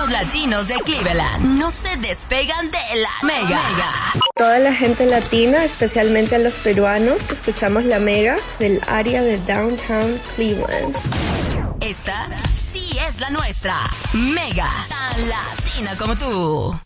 Los latinos de Cleveland no se despegan de la Mega. Toda la gente latina, especialmente a los peruanos, escuchamos la Mega del área de Downtown Cleveland. Esta sí es la nuestra. Mega, tan latina como tú.